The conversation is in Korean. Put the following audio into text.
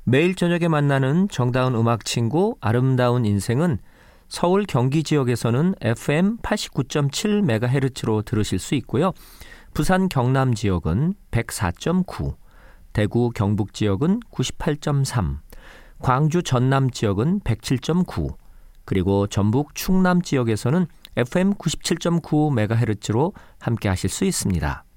매일 저녁에 만나는 정다운 음악 친구 아름다운 인생은 서울 경기 지역에서는 FM 89.7MHz로 들으실 수 있고요. 부산 경남 지역은 104.9, 대구 경북 지역은 98.3, 광주 전남 지역은 107.9, 그리고 전북 충남 지역에서는 FM 97.9MHz로 함께 하실 수 있습니다.